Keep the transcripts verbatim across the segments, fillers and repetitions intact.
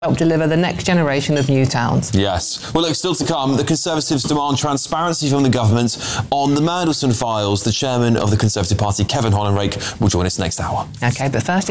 help deliver the next generation of new towns. Yes. Well, look, still to come, the Conservatives demand transparency from the government on the Mandelson files. The chairman of the Conservative Party, Kevin Hollinrake, will join us next hour. OK, but first...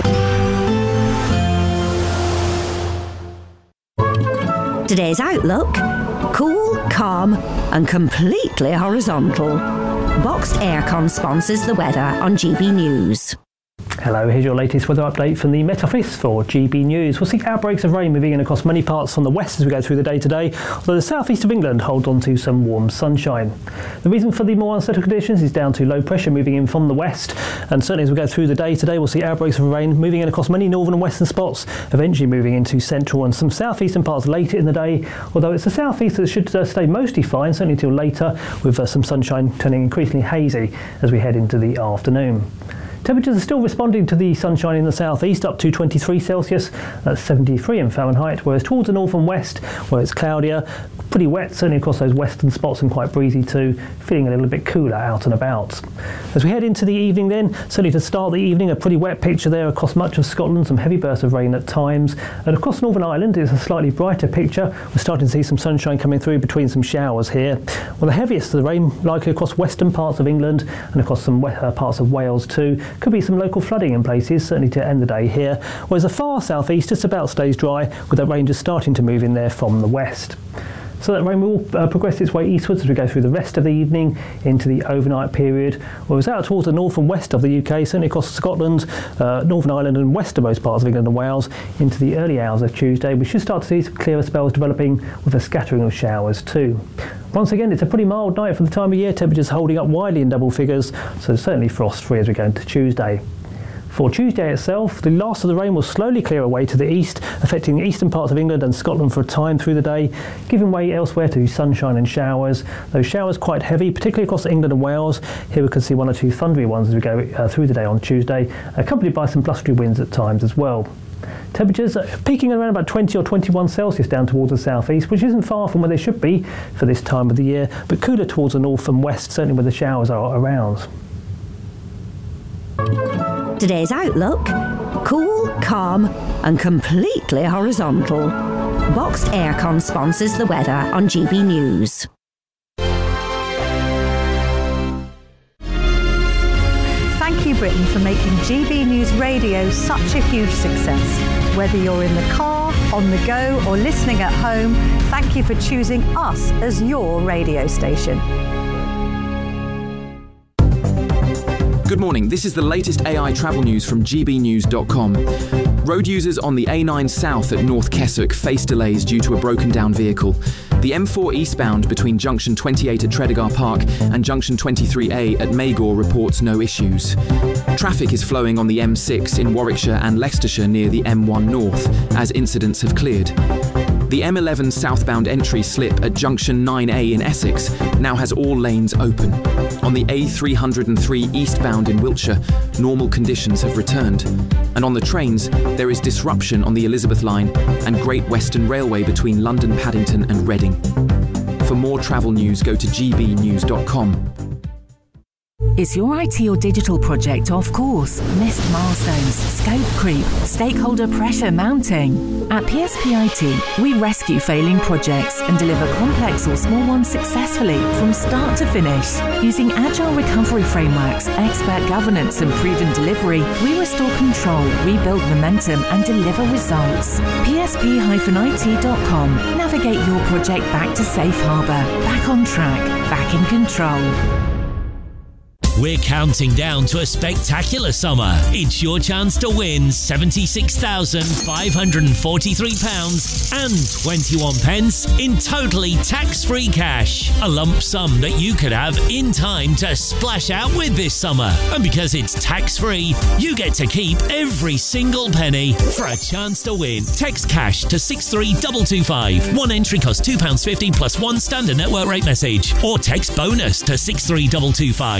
Today's Outlook: cool, calm and completely horizontal. Boxed Aircon sponsors the weather on G B News. Hello, here's your latest weather update from the Met Office for G B News. We'll see outbreaks of rain moving in across many parts from the west as we go through the day today, although the southeast of England holds on to some warm sunshine. The reason for the more unsettled conditions is down to low pressure moving in from the west, and certainly as we go through the day today we'll see outbreaks of rain moving in across many northern and western spots, eventually moving into central and some southeastern parts later in the day, although it's the southeast that should uh, stay mostly fine, certainly until later, with uh, some sunshine turning increasingly hazy as we head into the afternoon. Temperatures are still responding to the sunshine in the southeast, up to twenty-three Celsius, that's seventy-three in Fahrenheit, whereas towards the north and west, where it's cloudier, pretty wet, certainly across those western spots, and quite breezy too, feeling a little bit cooler out and about. As we head into the evening then, certainly to start the evening, a pretty wet picture there across much of Scotland, some heavy bursts of rain at times, and across Northern Ireland it's a slightly brighter picture. We're starting to see some sunshine coming through between some showers here. Well, the heaviest of the rain likely across western parts of England and across some uh, parts of Wales too. Could be some local flooding in places, certainly to end the day here, whereas the far southeast just about stays dry, with that rain just starting to move in there from the west. So that rain will uh, progress its way eastwards as we go through the rest of the evening into the overnight period, whereas out towards the north and west of the U K, certainly across Scotland, uh, Northern Ireland and westernmost parts of England and Wales, into the early hours of Tuesday, we should start to see some clearer spells developing with a scattering of showers too. Once again, it's a pretty mild night for the time of year, temperatures holding up widely in double figures, so certainly frost-free as we go into Tuesday. For Tuesday itself, the last of the rain will slowly clear away to the east, affecting the eastern parts of England and Scotland for a time through the day, giving way elsewhere to sunshine and showers. Those showers quite heavy, particularly across England and Wales. Here we can see one or two thundery ones as we go uh, through the day on Tuesday, accompanied by some blustery winds at times as well. Temperatures peaking around about twenty or twenty-one Celsius down towards the southeast, which isn't far from where they should be for this time of the year, but cooler towards the north and west, certainly where the showers are around. Today's Outlook: cool, calm and completely horizontal. Boxed Aircon sponsors the weather on G B News. Thank you, Britain, for making G B News Radio such a huge success. Whether you're in the car, on the go or listening at home, thank you for choosing us as your radio station. Good morning, this is the latest A I travel news from G B news dot com. Road users on the A nine South at North Keswick face delays due to a broken down vehicle. The M four eastbound between junction twenty-eight at Tredegar Park and junction twenty-three A at Magor reports no issues. Traffic is flowing on the M six in Warwickshire and Leicestershire near the M one North, as incidents have cleared. The M eleven southbound entry slip at junction nine A in Essex now has all lanes open. On the A three oh three eastbound in Wiltshire, normal conditions have returned. And on the trains, there is disruption on the Elizabeth line and Great Western Railway between London Paddington and Reading. For more travel news, go to G B news dot com. Is your I T or digital project off course? Missed milestones, scope creep, stakeholder pressure mounting? At P S P I T, we rescue failing projects and deliver complex or small ones successfully from start to finish. Using agile recovery frameworks, expert governance and proven delivery, we restore control, rebuild momentum and deliver results. P S P I T dot com. Navigate your project back to safe harbour, back on track, back in control. We're counting down to a spectacular summer. It's your chance to win seventy-six thousand five hundred forty-three pounds and twenty-one pence in totally tax-free cash. A lump sum that you could have in time to splash out with this summer. And because it's tax-free, you get to keep every single penny. For a chance to win, text cash to six three two two five. One entry costs two pounds fifty plus one standard network rate message. Or text bonus to six three two two five. Five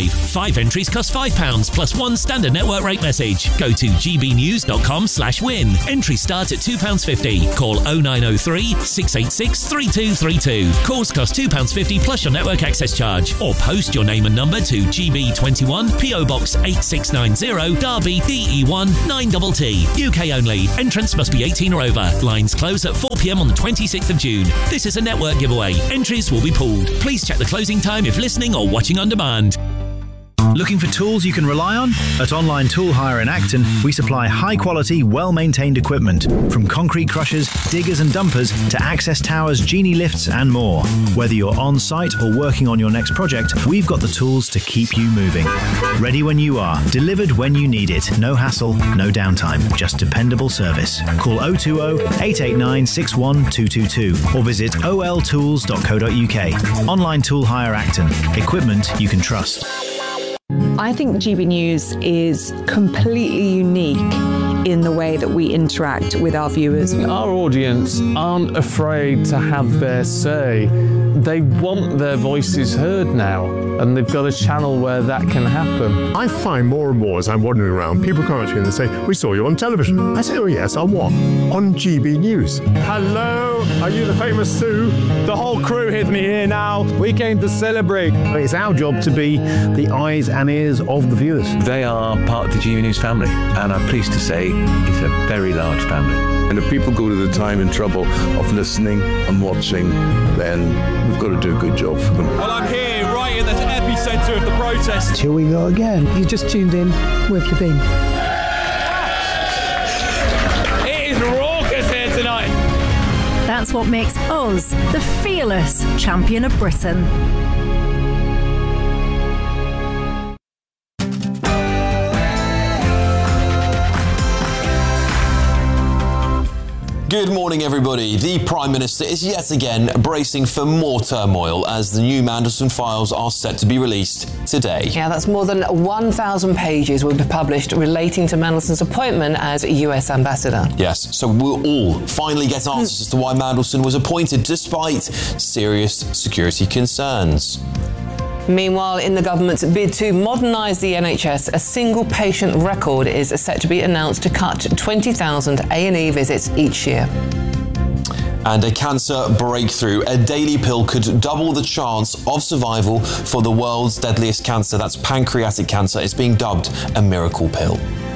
Five entries cost five pounds plus one standard network rate message. Go to gbnews.com slash win. Entries start at two pounds fifty. Call oh nine oh three, six eight six, three two three two. Calls cost two pounds fifty plus your network access charge. Or post your name and number to G B twenty-one, P O Box eight six nine zero, Derby, D E one nine T T. U K only. Entrants must be eighteen or over. Lines close at four p m on the twenty-sixth of June. This is a network giveaway. Entries will be pooled. Please check the closing time if listening or watching on demand. Looking for tools you can rely on? At Online Tool Hire in Acton, we supply high-quality, well-maintained equipment, from concrete crushers, diggers and dumpers to access towers, genie lifts and more. Whether you're on-site or working on your next project, we've got the tools to keep you moving. Ready when you are, delivered when you need it. No hassle, no downtime, just dependable service. Call oh two oh, eight eight nine, six one two two two or visit o l tools dot co dot u k. Online Tool Hire Acton. Equipment you can trust. I think G B News is completely unique in the way that we interact with our viewers. Our audience aren't afraid to have their say. They want their voices heard now, and they've got a channel where that can happen. I find more and more as I'm wandering around, people come up to me and they say, "We saw you on television." I say, "Oh yes, on what?" "On G B News." Hello, are you the famous Sue? The whole crew with me here now. We came to celebrate. It's our job to be the eyes and ears of the viewers. They are part of the G B News family, and I'm pleased to say it's a very large family. And if people go to the time and trouble of listening and watching, then we've got to do a good job for them. Well, I'm here right in the epicentre of the protest. Here we go again. You just tuned in. Where have you been? It is raucous here tonight. That's what makes us the fearless champion of Britain. Good morning, everybody. The Prime Minister is yet again bracing for more turmoil as the new Mandelson files are set to be released today. Yeah, that's more than one thousand pages will be published relating to Mandelson's appointment as U S ambassador. Yes, so we'll all finally get answers as to why Mandelson was appointed despite serious security concerns. Meanwhile, in the government's bid to modernise the N H S, a single patient record is set to be announced to cut twenty thousand A and E visits each year. And a cancer breakthrough. A daily pill could double the chance of survival for the world's deadliest cancer. That's pancreatic cancer. It's being dubbed a miracle pill.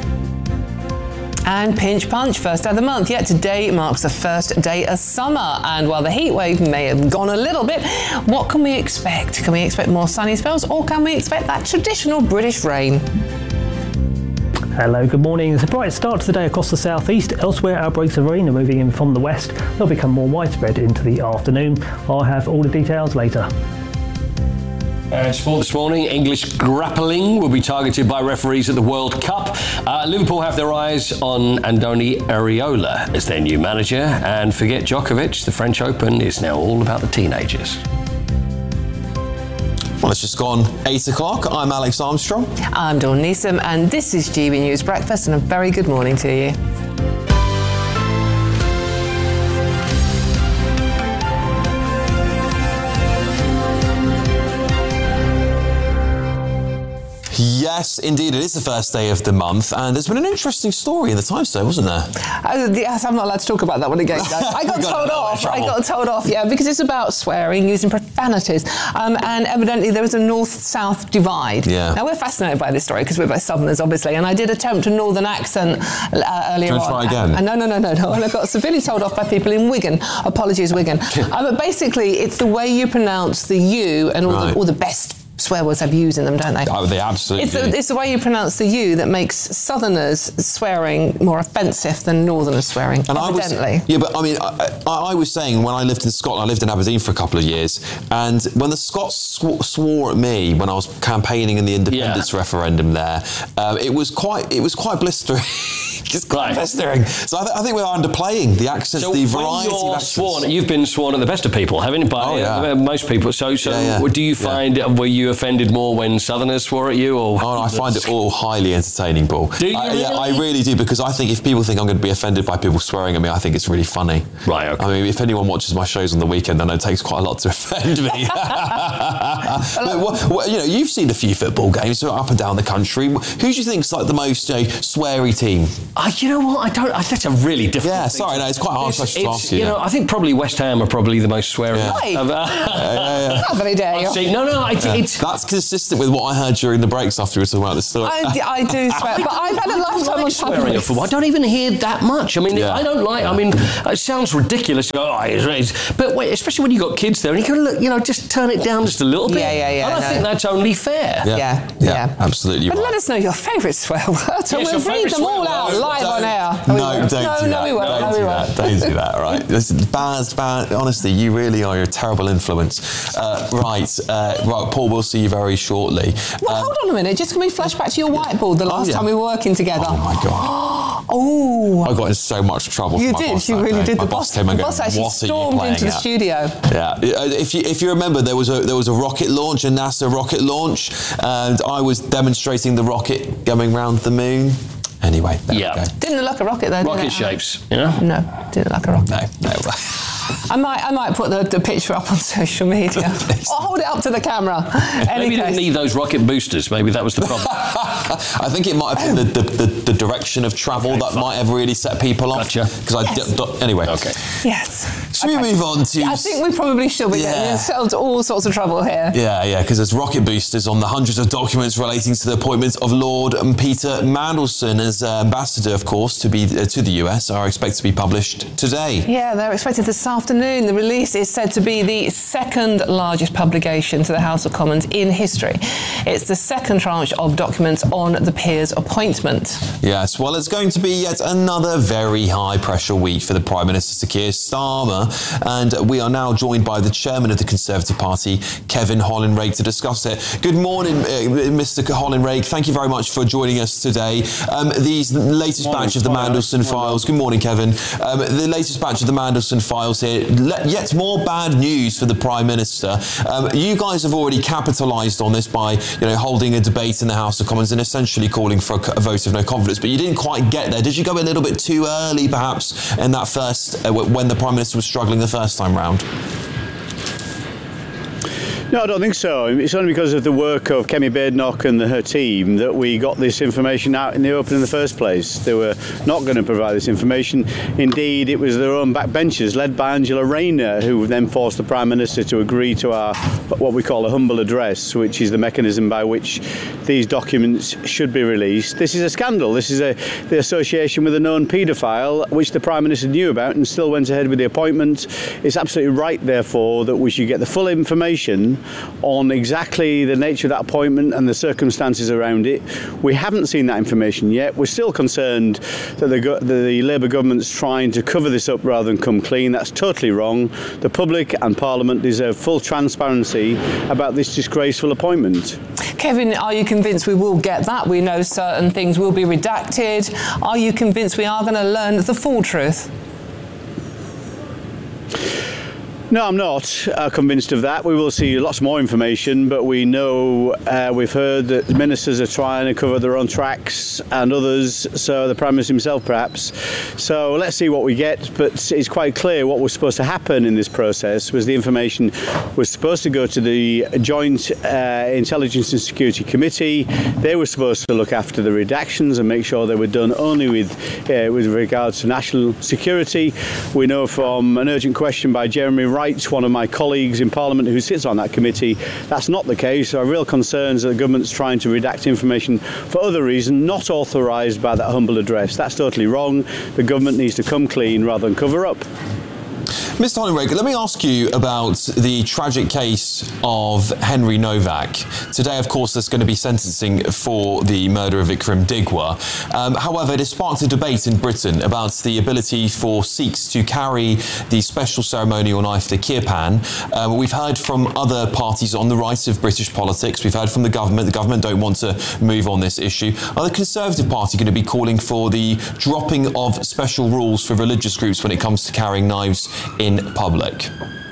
And Pinch Punch, first day of the month. Yet today marks the first day of summer. And while the heat wave may have gone a little bit, what can we expect? Can we expect more sunny spells, or can we expect that traditional British rain? Hello, good morning. It's a bright start to the day across the southeast. Elsewhere, outbreaks of rain are moving in from the west. They'll become more widespread into the afternoon. I'll have all the details later. Uh, sport this morning, English grappling will be targeted by referees at the World Cup. Uh, Liverpool have their eyes on Andoni Areola as their new manager. And forget Djokovic, the French Open is now all about the teenagers. Well, it's just gone eight o'clock. I'm Alex Armstrong. I'm Dawn Neeson, and this is G B News Breakfast, and a very good morning to you. Yes, indeed, it is the first day of the month, and there's been an interesting story in the Times today, wasn't there? Uh, yes, I'm not allowed to talk about that one again, guys. I got told off. I got told off, yeah, because it's about swearing, using profanities, um, and evidently there was a north-south divide. Yeah. Now, we're fascinated by this story because we're both Southerners, obviously, and I did attempt a northern accent uh, earlier Can I on. try again? And, and no, no, no, no, no, and I got severely told off by people in Wigan. Apologies, Wigan. uh, but basically, it's the way you pronounce the U and all, right. the, all the best swear words have U's in them, don't they? Oh, they absolutely it's the, it's the way you pronounce the U that makes Southerners swearing more offensive than Northerners swearing, and evidently. I was, yeah, but I mean, I, I, I was saying when I lived in Scotland, I lived in Aberdeen for a couple of years, and when the Scots sw- swore at me when I was campaigning in the independence yeah. referendum there, um, it was quite it was quite blistering. It's quite pestering. So I, th- I think we're underplaying the accents, So the when variety of you're accents. sworn, you've been sworn at the best of people, haven't you? By Oh, yeah. uh, most people. So, so Yeah, yeah. do you find were you offended more when Southerners swore at you, or? Oh, I find it all highly entertaining, Paul. Do you I, Yeah, I really? really do, because I think if people think I'm going to be offended by people swearing at me, I think it's really funny. Right. Okay. I mean, if anyone watches my shows on the weekend, then it takes quite a lot to offend me. But what, what, you know, you've seen a few football games up and down the country. Who do you think's like the most you know, sweary team? Uh, you know what? I don't. I, that's a really difficult. Yeah, thing sorry, to- no, it's quite a hard It's- question to it's, ask you. You know, I think probably West Ham are probably the most swearing. Yeah. Right. Of, uh, How very dare you? See, no, no, it's, Yeah. it's That's consistent with what I heard during the breaks after we were talking about this story. I, I do swear, but I've had a lifetime like on swearing at public. football. I don't even hear that much. I mean, Yeah. I don't like. I mean, it sounds ridiculous. To go, oh, it's, it's, but wait, especially when you've got kids there, and you can look, you know, just turn it down just a little bit. Yeah, yeah, yeah, And I no. think that's only fair. yeah. Yeah, yeah. absolutely. But right. let us know your favourite swear words, and Yes, your we'll read favourite them all swear out words. live on air. No, We don't won't. do no, that. No, we won't. Don't No, do we that. won't. Don't do that. Right. This is bad, bad. Honestly, you really are a terrible influence. Uh, right. Uh, right. Paul, we'll see you very shortly. Well, Um, hold on a minute. Just can we flash back to your whiteboard the last yeah. time we were working together? Oh my god. Oh. I got in so much trouble. You from my did. boss You that really day. did. My The boss boss, came and the go, boss actually "What are you stormed playing into the at?" studio. Yeah, Uh, if you if you remember, there was a there was a rocket launch, a NASA rocket launch, and I was demonstrating the rocket going round the moon. Anyway, there Yeah. we go. Didn't look like a rocket though, did Rocket it? shapes, you know. No, didn't look like a rocket. No, no. I might, I might put the, the picture up on social media. Or hold it up to the camera. Any Maybe you didn't case. need those rocket boosters. Maybe that was the problem. I think it might have been the, the, the, the direction of travel Okay, that fine. might have really set people off. Gotcha. Because I Yes. d- d- anyway. Okay. Yes. Should we move on to? I think we probably should be getting Yeah. ourselves all sorts of trouble here. Yeah, yeah, because there's rocket boosters on the hundreds of documents relating to the appointment of Lord Peter Mandelson as uh, ambassador, of course, to be uh, to the U S are expected to be published today. Yeah, they're expected this afternoon. The release is said to be the second largest publication to the House of Commons in history. It's the second tranche of documents on the peer's appointment. Yes, well, it's going to be yet another very high-pressure week for the Prime Minister, Sir Keir Starmer, and we are now joined by the chairman of the Conservative Party, Kevin Hollinrake, to discuss it. Good morning, uh, Mister Hollinrake. Thank you very much for joining us today. Um, these latest Morning. batch of the Morning. Mandelson Morning. files. Good morning, Kevin. Um, the latest batch of the Mandelson files here. Le- yet more bad news for the Prime Minister. Um, you guys have already capitalised on this by, you know, holding a debate in the House of Commons and essentially calling for a, a vote of no confidence. But you didn't quite get there. Did you go a little bit too early, perhaps, in that first uh, when the Prime Minister was struggling the first time round? No, I don't think so. It's only because of the work of Kemi Badenoch and the, her team that we got this information out in the open in the first place. They were not going to provide this information. Indeed, it was their own backbenchers, led by Angela Rayner, who then forced the Prime Minister to agree to our what we call a humble address, which is the mechanism by which these documents should be released. This is a scandal. This is a, the association with a known paedophile, which the Prime Minister knew about and still went ahead with the appointment. It's absolutely right, therefore, that we should get the full information on exactly the nature of that appointment and the circumstances around it. We haven't seen that information yet. We're still concerned that the, go- the Labour government's trying to cover this up rather than come clean. That's totally wrong. The public and Parliament deserve full transparency about this disgraceful appointment. Kevin, are you convinced we will get that? We know certain things will be redacted. Are you convinced we are going to learn the full truth? No, I'm not uh, convinced of that. We will see lots more information, but we know, uh, we've heard that ministers are trying to cover their own tracks and others, so the Prime Minister himself perhaps. So let's see what we get, but it's quite clear what was supposed to happen in this process was the information was supposed to go to the Joint uh, Intelligence and Security Committee. They were supposed to look after the redactions and make sure they were done only with, uh, with regards to national security. We know from an urgent question by Jeremy Wright, one of my colleagues in Parliament who sits on that committee, that's not the case. There are real concerns that the government's trying to redact information for other reasons, not authorised by that humble address. That's totally wrong. The government needs to come clean rather than cover up. Mister Hollingworth, let me ask you about the tragic case of Henry Novak. Today, of course, there's going to be sentencing for the murder of Ikram Digwa. Um, however, it has sparked a debate in Britain about the ability for Sikhs to carry the special ceremonial knife, the kirpan. Um, we've heard from other parties on the right of British politics. We've heard from the government. The government don't want to move on this issue. Are the Conservative Party going to be calling for the dropping of special rules for religious groups when it comes to carrying knives in public?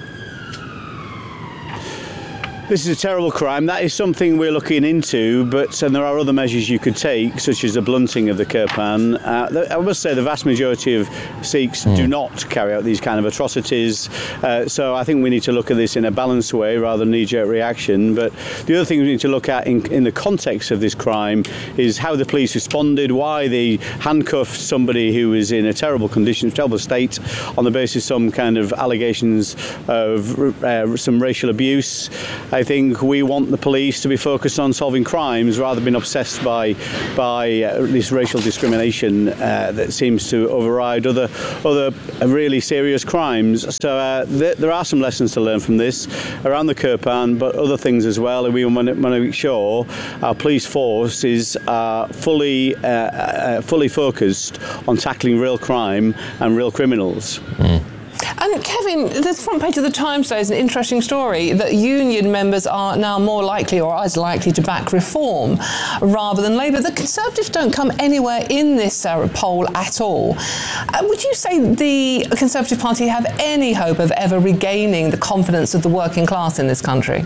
This is a terrible crime. That is something we're looking into, but and there are other measures you could take, such as the blunting of the kirpan. Uh, I must say the vast majority of Sikhs mm. do not carry out these kind of atrocities, uh, so I think we need to look at this in a balanced way rather than knee-jerk reaction. But the other thing we need to look at in, in the context of this crime is how the police responded, why they handcuffed somebody who was in a terrible condition, terrible state, on the basis of some kind of allegations of uh, some racial abuse. I think we want the police to be focused on solving crimes rather than being obsessed by by uh, this racial discrimination uh, that seems to override other other really serious crimes. So uh, th there are some lessons to learn from this around the kirpan, but other things as well. And we want to make sure our police force is uh, fully uh, uh, fully focused on tackling real crime and real criminals. Mm. And Kevin, the front page of the Times today is an interesting story that union members are now more likely or as likely to back reform rather than Labour. The Conservatives don't come anywhere in this uh, poll at all. Uh, would you say the Conservative Party have any hope of ever regaining the confidence of the working class in this country?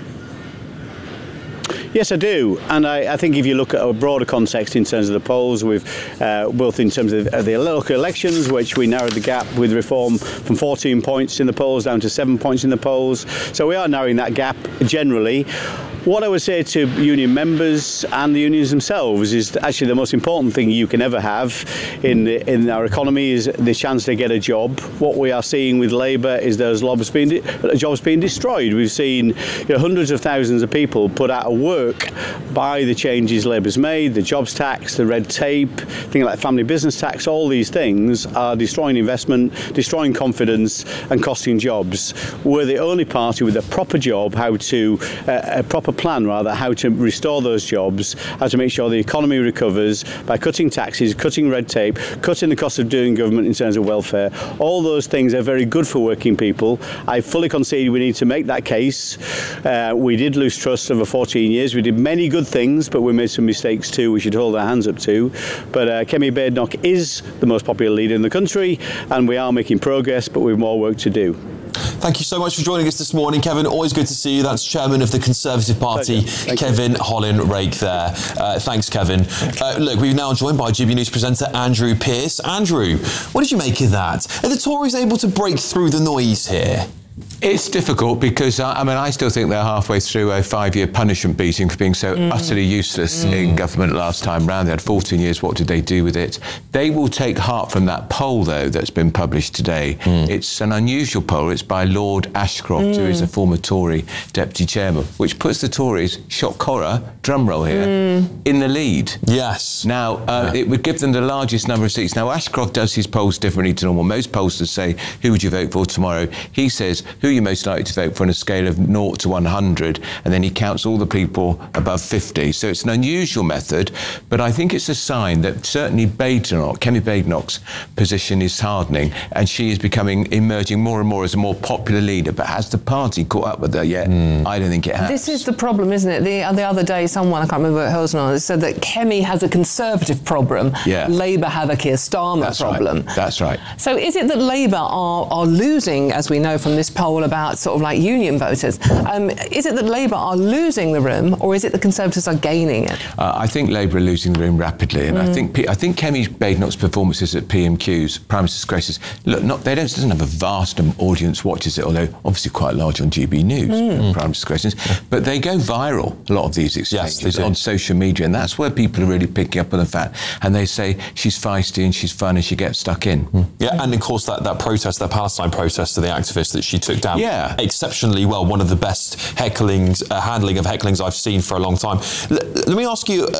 Yes, I do, and I, I think if you look at a broader context in terms of the polls, we've uh, both in terms of the local elections, which we narrowed the gap with reform from fourteen points in the polls down to seven points in the polls. So we are narrowing that gap generally. What I would say to union members and the unions themselves is that actually the most important thing you can ever have in in our economy is the chance to get a job. What we are seeing with Labour is those jobs being, jobs being destroyed. We've seen you know, hundreds of thousands of people put out of work by the changes Labour's made, the jobs tax, the red tape, things like family business tax. All these things are destroying investment, destroying confidence and costing jobs. We're the only party with a proper job, how to uh, a proper plan rather, how to restore those jobs, how to make sure the economy recovers by cutting taxes, cutting red tape, cutting the cost of doing government in terms of welfare. All those things are very good for working people. I fully concede we need to make that case. Uh, we did lose trust over fourteen years. We did many good things, but we made some mistakes too we should hold our hands up to. But uh, Kemi Badenoch is the most popular leader in the country, and we are making progress, but we have more work to do. Thank you so much for joining us this morning, Kevin. Always good to see you. That's Chairman of the Conservative Party, Kevin Hollingworth there. Uh, thanks, Kevin. Uh, look, we're now joined by G B News presenter Andrew Pearce. Andrew, what did you make of that? Are the Tories able to break through the noise here? It's difficult because, uh, I mean, I still think they're halfway through a five-year punishment beating for being so mm. utterly useless mm. in government last time round. They had fourteen years. What did they do with it? They will take heart from that poll, though, that's been published today. Mm. It's an unusual poll. It's by Lord Ashcroft, mm. who is a former Tory deputy chairman, which puts the Tories, shock horror, drum roll here, mm. in the lead. Yes. Now, uh, yeah. it would give them the largest number of seats. Now, Ashcroft does his polls differently to normal. Most pollsters say, who would you vote for tomorrow? He says, who are you most likely to vote for on a scale of zero to one hundred, and then he counts all the people above fifty. So it's an unusual method, but I think it's a sign that certainly Badenoch, Kemi Badenoch's position is hardening, and she is becoming, emerging more and more as a more popular leader. But has the party caught up with her yet? Mm. I don't think it has. This is the problem, isn't it? The, the other day, someone, I can't remember who it was, said that Kemi has a Conservative problem, yeah. Labour have a Keir Starmer That's problem. Right. That's right. So is it that Labour are, are losing, as we know from this poll about sort of like union voters, um, is it that Labour are losing the room, or is it the Conservatives are gaining it? Uh, I think Labour are losing the room rapidly, and mm. I think P I think Kemi Badenoch's performances at P M Qs, Prime Minister's Graces, look, not they don't doesn't have a vast audience watches it, although obviously quite large on G B News, mm. Prime Minister's Graces, but they go viral. A lot of these exchanges yes, on social media, and that's where people are really picking up on the fact. And they say she's feisty and she's fun and she gets stuck in. Mm. Yeah, and of course that that protest, that Palestine protest to the activists that she took down. Yeah. Exceptionally well, one of the best hecklings, uh, handling of hecklings I've seen for a long time. L let me ask you uh,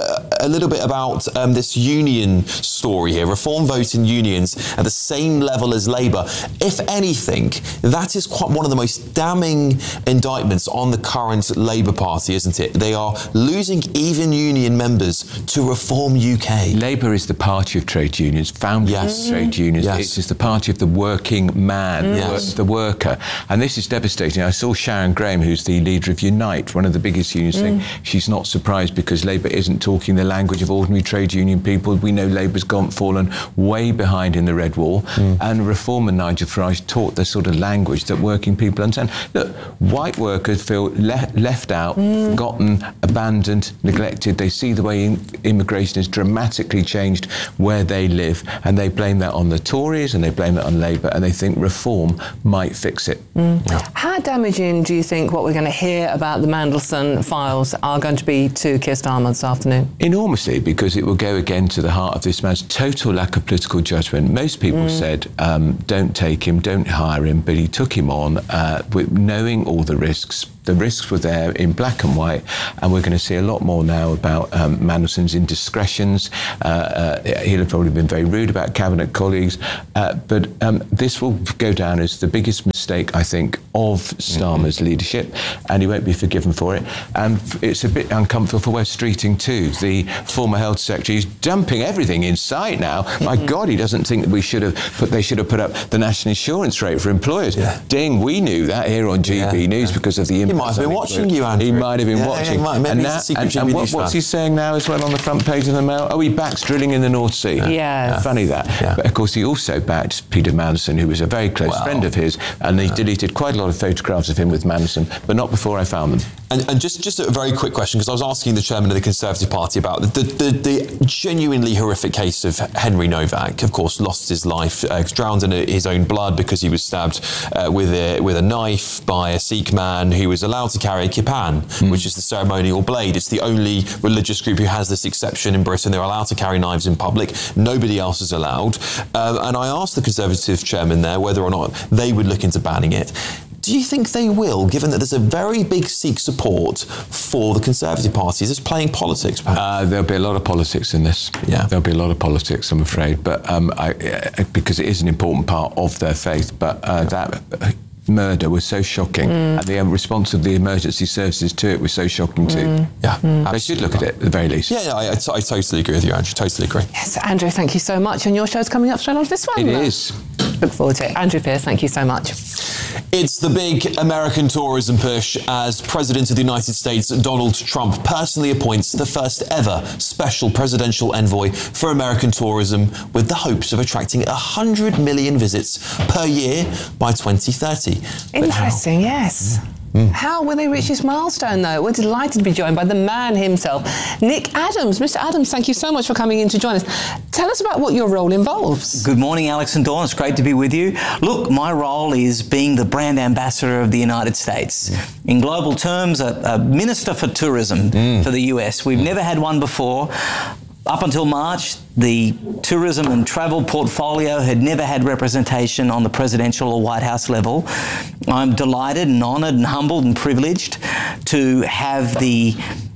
a little bit about um, this union story here. Reform vote in unions at the same level as Labour. If anything, that is quite one of the most damning indictments on the current Labour Party, isn't it? They are losing even union members to Reform U K. Labour is the party of trade unions, founded Yes. trade unions. Yes. It's just the party of the working man, Mm. the, Yes. wor- the worker. And this is devastating. I saw Sharon Graham, who's the leader of Unite, one of the biggest unions, saying she's not surprised because Labour isn't talking the language of ordinary trade union people. We know Labour's gone fallen way behind in the Red Wall, and Reform and Nigel Farage taught the sort of language that working people understand. Look, white workers feel le- left out, forgotten, abandoned, neglected. They see the way in- immigration has dramatically changed where they live, and they blame that on the Tories and they blame it on Labour, and they think Reform might fix it. How damaging do you think what we're going to hear about the Mandelson files are going to be to Keir Starmer this afternoon? Enormously, because it will go again to the heart of this man's total lack of political judgment. Most people said, um, don't take him, don't hire him, but he took him on uh, with knowing all the risks. The risks were there in black and white, and we're going to see a lot more now about um, Mandelson's indiscretions. Uh, uh, he'll have probably been very rude about cabinet colleagues, uh, but um, this will go down as the biggest mistake, I think, of Starmer's mm-hmm. leadership, and he won't be forgiven for it. And it's a bit uncomfortable for Wes Streeting too. The former health secretary is dumping everything in sight now. Mm-hmm. My God, he doesn't think that we should have put. They should have put up the national insurance rate for employers. Yeah. Ding, we knew that here on G B yeah. News yeah. because of the. He might have been watching you, Andrew. He might have been yeah, watching. Yeah, maybe and he's now, a secret and, G B and what, News what's fan. he saying now as well on the front page of the Mail? Oh, he backs drilling in the North Sea. Yeah. Yes. Funny that. Yeah. But of course, he also backed Peter Mandelson, who was a very close Wow. friend of his, and he yeah. deleted quite a lot of photographs of him with Mandelson, but not before I found them. And, and just, just a very quick question, because I was asking the chairman of the Conservative Party about the, the, the, the genuinely horrific case of Henry Novak. Of course, lost his life, uh, drowned in his own blood because he was stabbed uh, with a with a knife by a Sikh man who was allowed to carry a kipan, mm. which is the ceremonial blade. It's the only religious group who has this exception in Britain. They're allowed to carry knives in public. Nobody else is allowed. Um, and I asked the Conservative chairman there whether or not they would look into banning it. Do you think they will, given that there's a very big Sikh support for the Conservative Party? Is this playing politics, perhaps? Uh, there'll be a lot of politics in this. Yeah. There'll be a lot of politics, I'm afraid, but um, I, uh, because it is an important part of their faith. But uh, that uh, murder was so shocking, mm. and the um, response of the emergency services to it was so shocking too. Mm. Yeah, mm. They should look at it at the very least. Yeah, yeah I, I, t- I totally agree with you, Andrew. Totally agree. Yes, Andrew, thank you so much. And your show's coming up straight after this one. It is. Look forward to it. Andrew Pearce, thank you so much. It's the big American tourism push as President of the United States, Donald Trump, personally appoints the first ever special presidential envoy for American tourism with the hopes of attracting one hundred million visits per year by twenty thirty. Interesting, yes. Mm. How will they reach this milestone, though? We're delighted to be joined by the man himself, Nick Adams. Mister Adams, thank you so much for coming in to join us. Tell us about what your role involves. Good morning, Alex and Dawn. It's great to be with you. Look, my role is being the brand ambassador of the United States. Mm. In global terms, a, a minister for tourism mm. for the U S. We've mm. never had one before. Up until March, the tourism and travel portfolio had never had representation on the presidential or White House level. I'm delighted and honoured and humbled and privileged to have the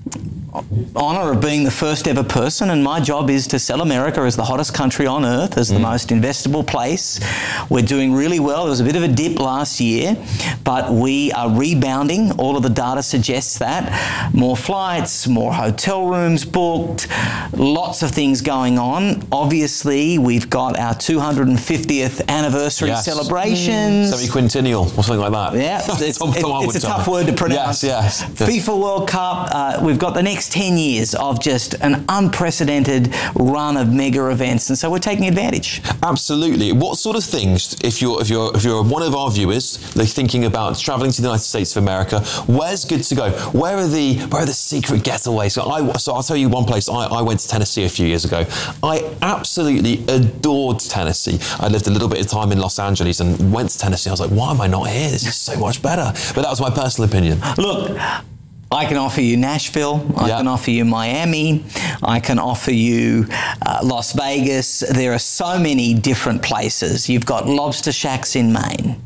honour of being the first ever person, and my job is to sell America as the hottest country on earth, as the mm. most investable place. We're doing really well. There was a bit of a dip last year, but we are rebounding. All of the data suggests that. More flights, more hotel rooms booked, lots of things going on. Obviously, we've got our two hundred fiftieth anniversary yes. celebrations. Mm. Semi-quintennial or something like that. Yeah, it's, it's, it's a tough word to pronounce. Yes, yes. FIFA World Cup. Uh, we've got the next ten years of just an unprecedented run of mega events, and so we're taking advantage. Absolutely. What sort of things, if you're if you're if you're one of our viewers, they're thinking about travelling to the United States of America, where's good to go? Where are the where are the secret getaways? So I so I'll tell you one place. I, I went to Tennessee a few years ago. I absolutely adored Tennessee. I lived a little bit of time in Los Angeles and went to Tennessee. I was like, why am I not here? This is so much better. But that was my personal opinion. Look, I can offer you Nashville, I yeah. can offer you Miami, I can offer you uh, Las Vegas. There are so many different places. You've got lobster shacks in Maine.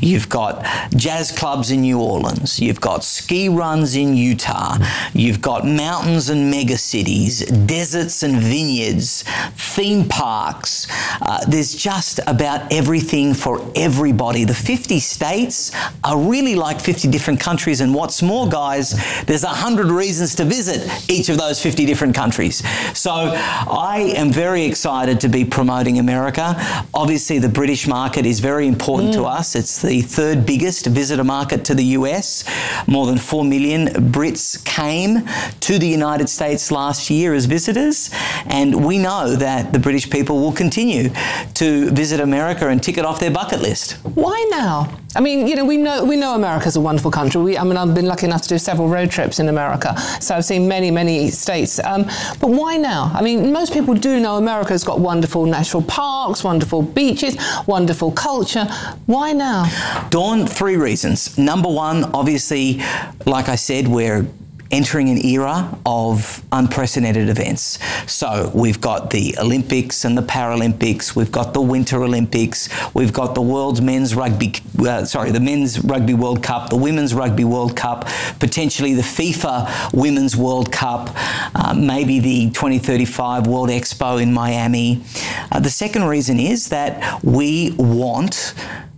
you've got jazz clubs in New Orleans, you've got ski runs in Utah, you've got mountains and mega cities, deserts and vineyards, theme parks. Uh, there's just about everything for everybody. The fifty states are really like fifty different countries, and what's more, guys, there's one hundred reasons to visit each of those fifty different countries. So I am very excited to be promoting America. Obviously, the British market is very important mm. to us. It's the third biggest visitor market to the U S. More than four million Brits came to the United States last year as visitors, and we know that the British people will continue to visit America and tick it off their bucket list. Why now? I mean, you know, we know we know America's a wonderful country. We, I mean, I've been lucky enough to do several road trips in America, so I've seen many, many states. Um, but why now? I mean, most people do know America's got wonderful national parks, wonderful beaches, wonderful culture. Why now? Dawn, three reasons. Number one, obviously, like I said, we're entering an era of unprecedented events. So we've got the Olympics and the Paralympics, we've got the Winter Olympics, we've got the world's men's rugby, uh, sorry, the men's rugby World Cup, the women's rugby World Cup, potentially the FIFA Women's World Cup, uh, maybe the twenty thirty-five World Expo in Miami. Uh, the second reason is that we want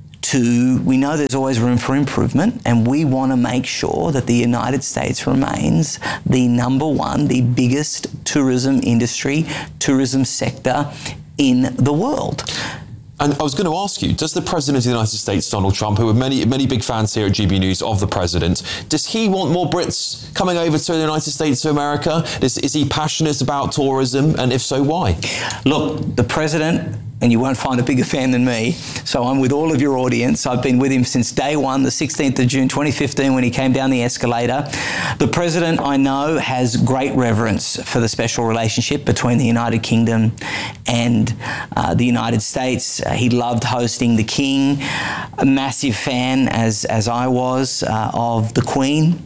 to, we know there's always room for improvement, and we want to make sure that the United States remains the number one, the biggest tourism industry, tourism sector in the world. And I was going to ask you, does the President of the United States, Donald Trump, who are many, many big fans here at G B News of the President, does he want more Brits coming over to the United States of America? Is, is he passionate about tourism? And if so, why? Look, the President, and you won't find a bigger fan than me, so I'm with all of your audience. I've been with him since day one, the sixteenth of June twenty fifteen, when he came down the escalator. The President, I know, has great reverence for the special relationship between the United Kingdom and uh, the United States. Uh, he loved hosting the King, a massive fan, as, as I was, uh, of the Queen.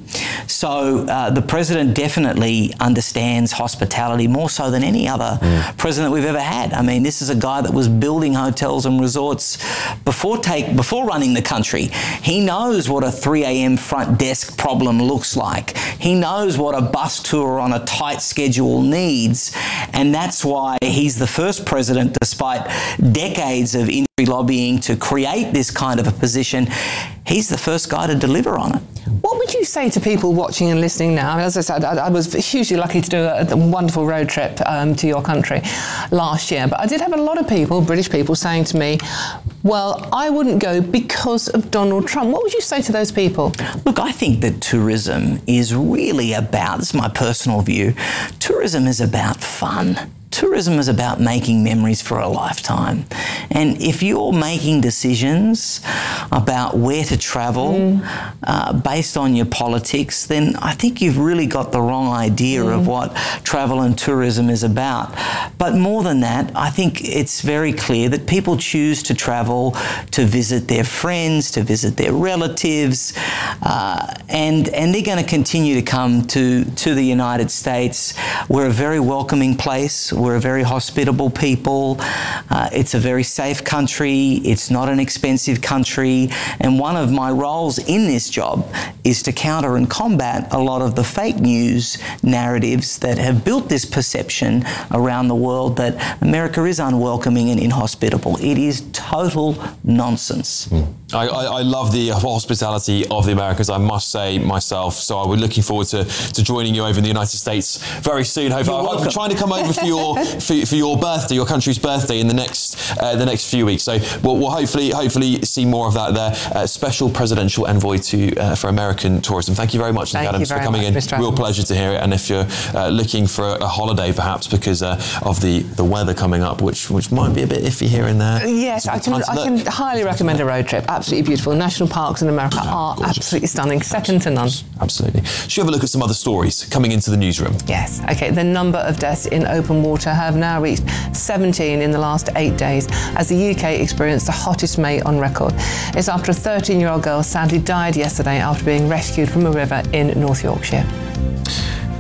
So uh, the President definitely understands hospitality more so than any other mm. president we've ever had. I mean, this is a guy that was building hotels and resorts before take before running the country. He knows what a three a.m. front desk problem looks like. He knows what a bus tour on a tight schedule needs, and that's why he's the first president, despite decades of industry lobbying to create this kind of a position, he's the first guy to deliver on it. What would you say to people watching and listening now? As I said, I, I was hugely lucky to do a, a wonderful road trip um, to your country last year, but I did have a lot of people, British people, saying to me, well, I wouldn't go because of Donald Trump. What would you say to those people? Look, I think that tourism is really about, this is my personal view, tourism is about fun. Tourism is about making memories for a lifetime. And if you're making decisions about where to travel mm. uh, based on your politics, then I think you've really got the wrong idea mm. of what travel and tourism is about. But more than that, I think it's very clear that people choose to travel to visit their friends, to visit their relatives, uh, and, and they're going to continue to come to, to the United States. We're a very welcoming place. We're a very hospitable people. Uh, it's a very safe country. It's not an expensive country. And one of my roles in this job is to counter and combat a lot of the fake news narratives that have built this perception around the world that America is unwelcoming and inhospitable. It is total nonsense. Mm. I, I, I love the hospitality of the Americans, I must say myself. So we're looking forward to, to joining you over in the United States very soon. Hopefully, I'm trying to come over for your for, for your birthday, your country's birthday, in the next uh, the next few weeks. So we'll, we'll hopefully hopefully see more of that there. Uh, special presidential envoy to uh, for American tourism. Thank you very much, Nick Adams, for coming in. Real pleasure to hear it. And if you're uh, looking for a, a holiday, perhaps because uh, of the, the weather coming up, which which might be a bit iffy here and there. Yes, I can I can highly recommend a road trip. Absolutely beautiful. National parks in America oh, are gorgeous. absolutely stunning, second to none. Absolutely. Should we have a look at some other stories coming into the newsroom? Yes. Okay. The number of deaths in open water have now reached seventeen in the last eight days, as the U K experienced the hottest May on record. It's after a thirteen-year-old girl sadly died yesterday after being rescued from a river in North Yorkshire.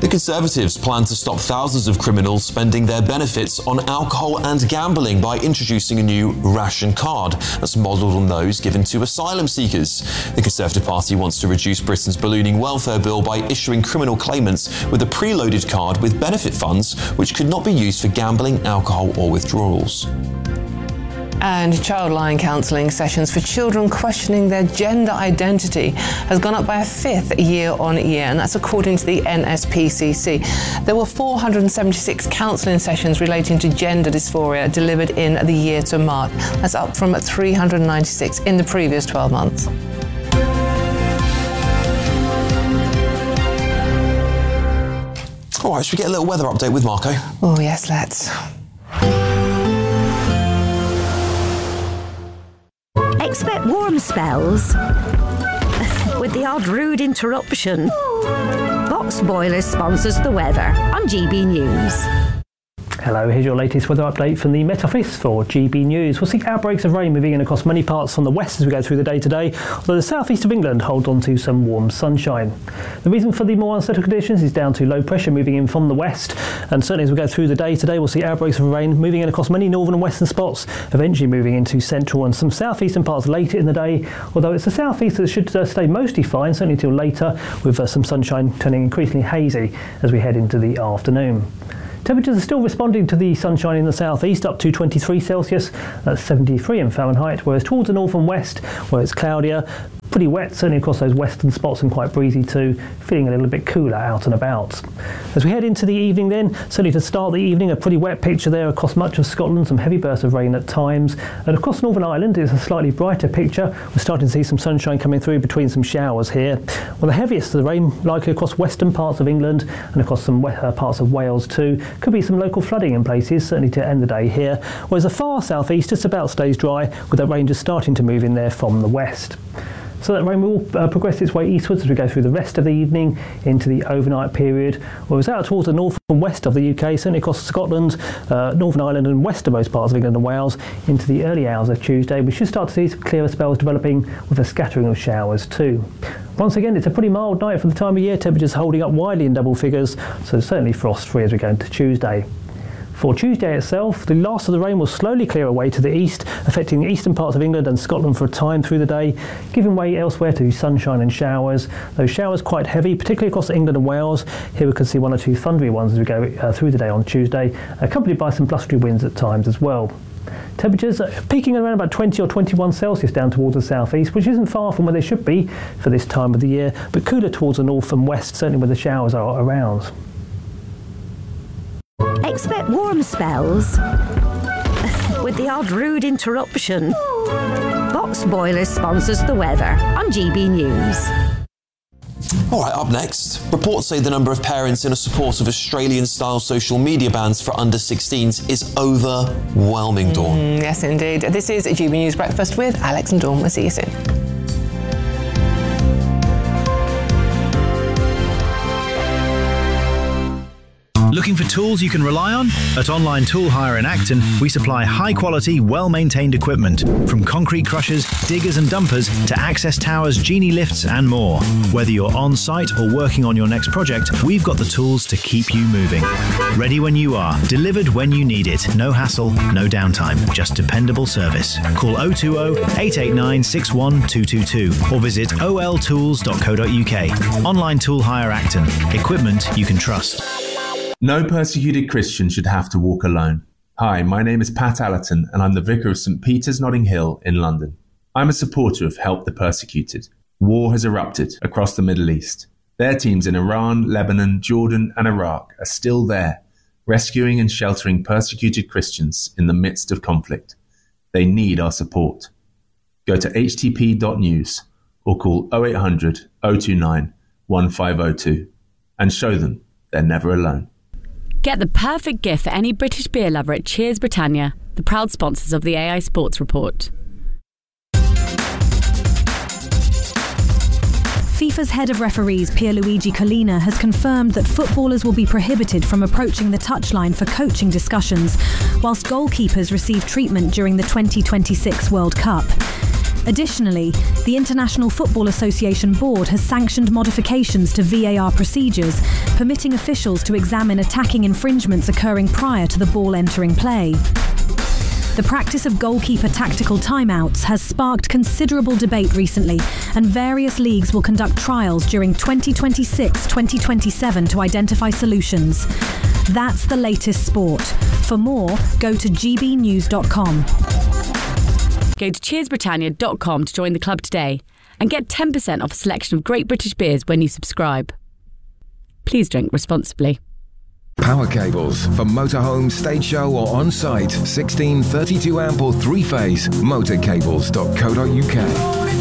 The Conservatives plan to stop thousands of criminals spending their benefits on alcohol and gambling by introducing a new ration card that's modelled on those given to asylum seekers. The Conservative Party wants to reduce Britain's ballooning welfare bill by issuing criminal claimants with a preloaded card with benefit funds which could not be used for gambling, alcohol or withdrawals. And child-line counselling sessions for children questioning their gender identity has gone up by a fifth year on year, and that's according to the N S P C C. There were four hundred seventy-six counselling sessions relating to gender dysphoria delivered in the year to March. That's up from three hundred ninety-six in the previous twelve months. All right, should we get a little weather update with Marco? Oh, yes, let's. Expect warm spells with the odd rude interruption. Box Boilers sponsors the weather on G B News. Hello, here's your latest weather update from the Met Office for G B News. We'll see outbreaks of rain moving in across many parts from the west as we go through the day today, although the southeast of England hold on to some warm sunshine. The reason for the more unsettled conditions is down to low pressure moving in from the west, and certainly as we go through the day today we'll see outbreaks of rain moving in across many northern and western spots, eventually moving into central and some southeastern parts later in the day, although it's the southeast that should uh, stay mostly fine, certainly until later, with uh, some sunshine turning increasingly hazy as we head into the afternoon. Temperatures are still responding to the sunshine in the southeast, up to twenty-three Celsius, that's seventy-three in Fahrenheit, whereas towards the north and west, where it's cloudier, pretty wet, certainly across those western spots, and quite breezy too, feeling a little bit cooler out and about. As we head into the evening then, certainly to start the evening, a pretty wet picture there across much of Scotland, some heavy bursts of rain at times, and across Northern Ireland it's a slightly brighter picture. We're starting to see some sunshine coming through between some showers here. Well, the heaviest of the rain likely across western parts of England and across some uh, parts of Wales too. Could be some local flooding in places, certainly to end the day here, whereas the far southeast just about stays dry, with that rain just starting to move in there from the west. So that rain will uh, progress its way eastwards as we go through the rest of the evening into the overnight period. Whereas out towards the north and west of the U K, certainly across Scotland, uh, Northern Ireland and westernmost parts of England and Wales, into the early hours of Tuesday, we should start to see some clearer spells developing with a scattering of showers too. Once again, it's a pretty mild night for the time of year, temperatures holding up widely in double figures, so certainly frost-free as we go into Tuesday. For Tuesday itself, the last of the rain will slowly clear away to the east, affecting the eastern parts of England and Scotland for a time through the day, giving way elsewhere to sunshine and showers. Those showers quite heavy, particularly across England and Wales. Here we can see one or two thundery ones as we go uh, through the day on Tuesday, accompanied by some blustery winds at times as well. Temperatures peaking around about twenty or twenty-one Celsius down towards the southeast, which isn't far from where they should be for this time of the year, but cooler towards the north and west, certainly where the showers are around. Expect warm spells with the odd rude interruption. Box Boilers sponsors the weather on G B News. All right, up next, reports say the number of parents in support of Australian-style social media bans for under sixteens is overwhelming, Dawn. Mm, yes, indeed. This is G B News Breakfast with Alex and Dawn. We'll see you soon. Looking for tools you can rely on? At Online Tool Hire in Acton, we supply high-quality, well-maintained equipment, from concrete crushers, diggers and dumpers to access towers, genie lifts and more. Whether you're on-site or working on your next project, we've got the tools to keep you moving. Ready when you are, delivered when you need it. No hassle, no downtime, just dependable service. Call oh two oh, eight eight nine, six one two two two or visit o l tools dot co dot u k. Online Tool Hire Acton. Equipment you can trust. No persecuted Christian should have to walk alone. Hi, my name is Pat Allerton and I'm the Vicar of St Peter's Notting Hill in London. I'm a supporter of Help the Persecuted. War has erupted across the Middle East. Their teams in Iran, Lebanon, Jordan and Iraq are still there, rescuing and sheltering persecuted Christians in the midst of conflict. They need our support. Go to h t p dot news or call oh eight hundred, oh two nine, one five oh two and show them they're never alone. Get the perfect gift for any British beer lover at Cheers Britannia, the proud sponsors of the A I Sports Report. FIFA's head of referees, Pierluigi Collina, has confirmed that footballers will be prohibited from approaching the touchline for coaching discussions, whilst goalkeepers receive treatment during the twenty twenty-six World Cup. Additionally, the International Football Association Board has sanctioned modifications to V A R procedures, permitting officials to examine attacking infringements occurring prior to the ball entering play. The practice of goalkeeper tactical timeouts has sparked considerable debate recently, and various leagues will conduct trials during twenty twenty-six twenty twenty-seven to identify solutions. That's the latest sport. For more, go to g b news dot com. Go to cheers britannia dot com to join the club today and get ten percent off a selection of great British beers when you subscribe. Please drink responsibly. Power cables for motorhome, stage show or on-site. sixteen, thirty-two amp or three-phase. motorcables dot co dot u k.